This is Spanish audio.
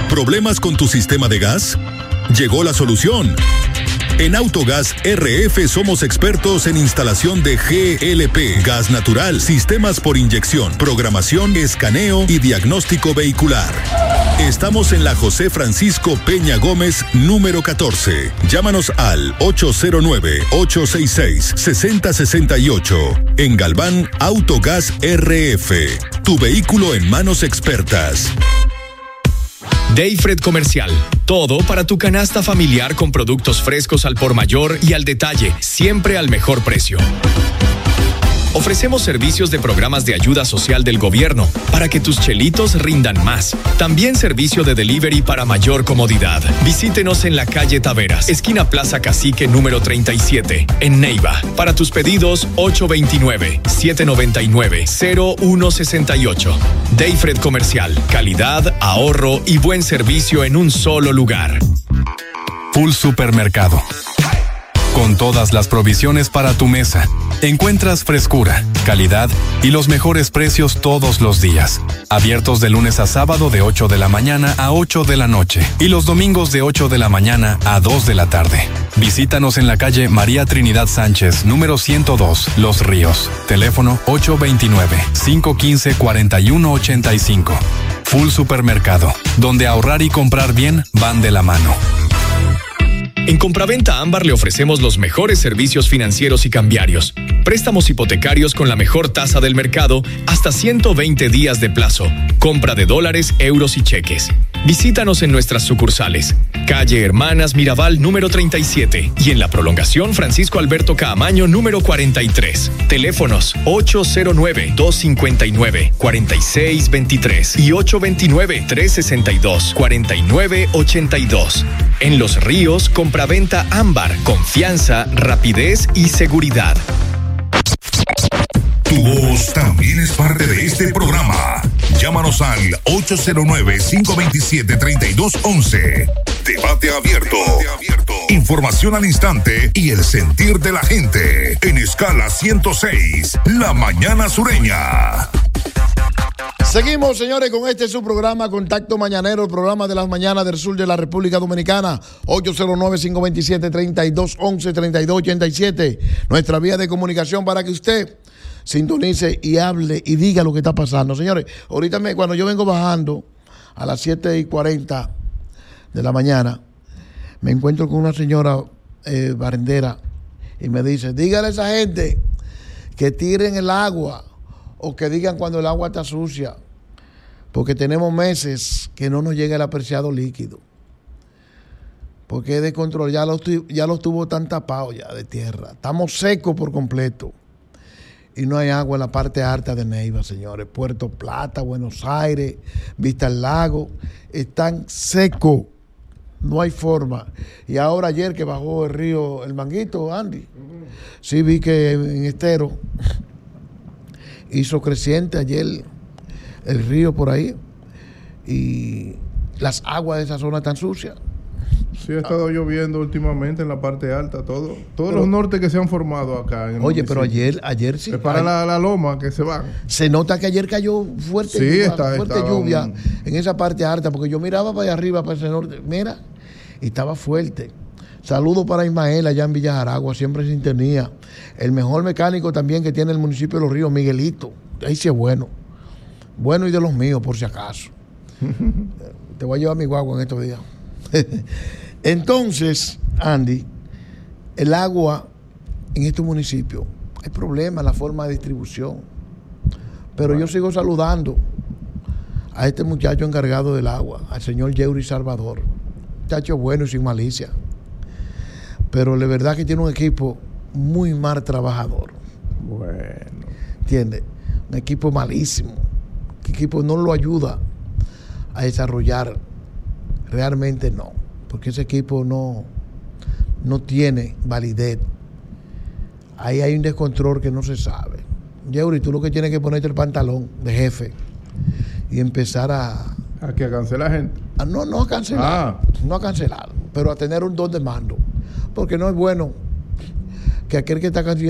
¿Problemas con tu sistema de gas? Llegó la solución. En Autogas RF somos expertos en instalación de GLP, gas natural, sistemas por inyección, programación, escaneo y diagnóstico vehicular. Estamos en la José Francisco Peña Gómez, número 14. Llámanos al 809-866-6068. En Galván, Autogas RF. Tu vehículo en manos expertas. Dayfred Comercial. Todo para tu canasta familiar con productos frescos al por mayor y al detalle, siempre al mejor precio. Ofrecemos servicios de programas de ayuda social del gobierno para que tus chelitos rindan más. También servicio de delivery para mayor comodidad. Visítenos en la calle Taveras, esquina Plaza Cacique número 37, en Neiva. Para tus pedidos, 829-799-0168. Dayfred Comercial. Calidad, ahorro y buen servicio en un solo lugar. Full Supermercado. Con todas las provisiones para tu mesa. Encuentras frescura, calidad y los mejores precios todos los días. Abiertos de lunes a sábado de 8 de la mañana a 8 de la noche y los domingos de 8 de la mañana a 2 de la tarde. Visítanos en la calle María Trinidad Sánchez, número 102, Los Ríos. Teléfono 829-515-4185. Full Supermercado, donde ahorrar y comprar bien van de la mano. En Compraventa Ámbar le ofrecemos los mejores servicios financieros y cambiarios. Préstamos hipotecarios con la mejor tasa del mercado hasta 120 días de plazo. Compra de dólares, euros y cheques. Visítanos en nuestras sucursales. Calle Hermanas Mirabal número 37 y en la prolongación Francisco Alberto Caamaño número 43. Teléfonos 809-259-4623 y 829-362-4982. En Los Ríos, Compraventa Ámbar. Confianza, rapidez y seguridad. Tu voz también es parte de este programa. Llámanos al 809-527-3211. Debate abierto. Información al instante y el sentir de la gente. En Escala 106, La Mañana Sureña. Seguimos, señores, con este su programa Contacto Mañanero, el programa de las mañanas del sur de la República Dominicana. 809-527-3211, 3287. Nuestra vía de comunicación para que usted sintonice y hable y diga lo que está pasando. Señores, ahorita cuando yo vengo bajando a las 7:40 de la mañana, me encuentro con una señora barrendera y me dice, dígale a esa gente que tiren el agua o que digan cuando el agua está sucia, porque tenemos meses que no nos llega el apreciado líquido, porque es de control, ya los tubos están tapados ya de tierra, estamos secos por completo y no hay agua en la parte alta de Neiva, señores. Puerto Plata, Buenos Aires, Vista al Lago, están secos, no hay forma. Y ahora ayer que bajó el río El Manguito, Andy, sí vi que en Estero hizo creciente ayer el río por ahí y las aguas de esa zona están sucias. Sí, ha estado lloviendo últimamente en la parte alta, todos los nortes que se han formado acá. Oye, pero ayer sí. Es para la loma que se van. Se nota que ayer cayó fuerte, lluvia en esa parte alta, porque yo miraba para allá arriba, para ese norte, mira, y estaba fuerte. Saludos para Ismael allá en Villa Jaragua, siempre en sintonía. El mejor mecánico también que tiene el municipio de Los Ríos, Miguelito. Ahí sí es bueno. Bueno y de los míos, por si acaso. Te voy a llevar mi guagua en estos días. Entonces, Andy, el agua en estos municipios, hay problemas en la forma de distribución. Pero yo sigo saludando a este muchacho encargado del agua, al señor Yeuri Salvador. Muchacho bueno y sin malicia. Pero la verdad que tiene un equipo muy mal trabajador. Bueno. ¿Entiendes? Un equipo malísimo. El equipo no lo ayuda a desarrollar. Realmente no. Porque ese equipo no tiene validez. Ahí hay un descontrol que no se sabe. Yeuri, tú lo que tienes que ponerte el pantalón de jefe y empezar a que a cancelar gente. No a cancelar. No a cancelar, pero a tener un don de mando. Porque no es bueno que aquel que está